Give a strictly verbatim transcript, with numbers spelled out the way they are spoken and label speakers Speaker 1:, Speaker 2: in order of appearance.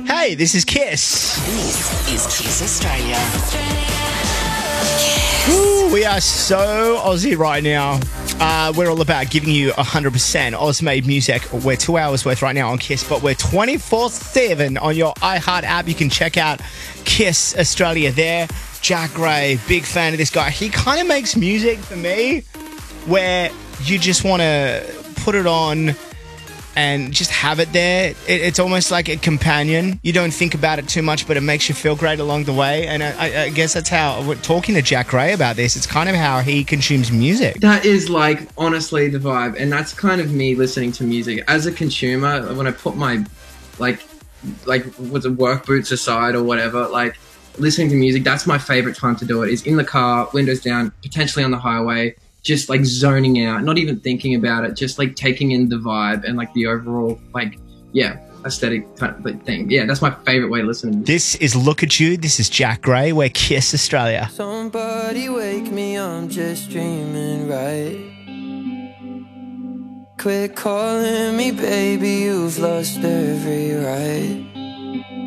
Speaker 1: Hey, this is Kiss.
Speaker 2: This is Kiss Australia.
Speaker 1: Ooh, we are so Aussie right now. Uh, we're all about giving you one hundred percent Oz-made music. We're two hours worth right now on Kiss, but we're twenty-four seven on your iHeart app. You can check out Kiss Australia there. Jack Gray, big fan of this guy. He kind of makes music for me where you just want to put it on and just have it there. It, it's almost like a companion. You don't think about it too much, but it makes you feel great along the way. And I, I guess that's how, we're talking to Jack Gray about this, it's kind of how he consumes music.
Speaker 3: That is like, honestly, the vibe. And that's kind of me listening to music. As a consumer, when I put my, like, like what's it, work boots aside or whatever, like, listening to music, that's my favorite time to do it, is in the car, windows down, potentially on the highway, just like zoning out, not even thinking about it, just like taking in the vibe and like the overall, like, yeah, aesthetic kind of thing. Yeah, that's my favorite way to listen to music.
Speaker 1: This is Look At You. This is Jack Gray. We're Kiss Australia.
Speaker 4: Somebody wake me, I'm just dreaming, right? Quit calling me baby, you've lost every right.